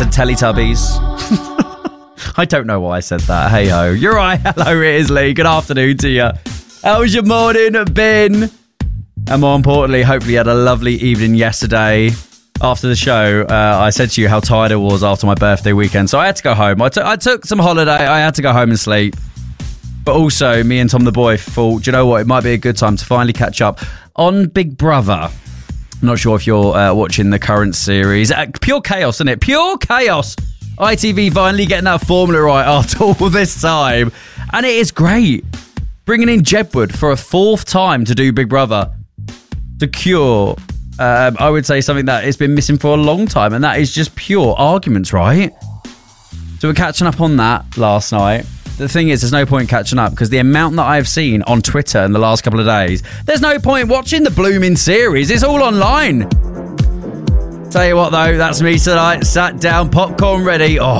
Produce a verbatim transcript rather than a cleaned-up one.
said Teletubbies. I don't know why I said that. Hey ho. You're right. Hello, it is Lee. Good afternoon to you. How's your morning been? And more importantly, hopefully you had a lovely evening yesterday. After the show, uh, I said to you how tired I was after my birthday weekend. So I had to go home. I, t- I took some holiday. I had to go home and sleep. But also, me and Tom the Boy thought, do you know what? It might be a good time to finally catch up on Big Brother. I'm not sure if you're uh, watching the current series. Uh, pure chaos, isn't it? Pure chaos. I T V finally getting that formula right after all this time. And it is great. Bringing in Jedward for a fourth time to do Big Brother. To cure, um, I would say, something that has been missing for a long time. And that is just pure arguments, right? So we're catching up on that last night. The thing is, there's no point catching up because the amount that I've seen on Twitter in the last couple of days, there's no point watching the blooming series. It's all online. Tell you what, though, that's me tonight. Sat down, popcorn ready. Oh,